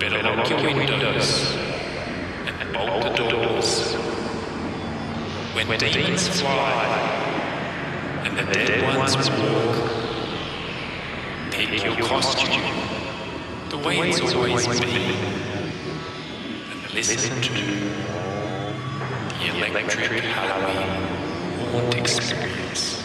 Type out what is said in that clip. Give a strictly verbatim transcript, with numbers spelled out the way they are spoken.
Better lock your windows and bolt the doors. When demons fly and the dead ones walk, take your costume the way it's always been, and listen to the Electric Halloween Haunt Experience.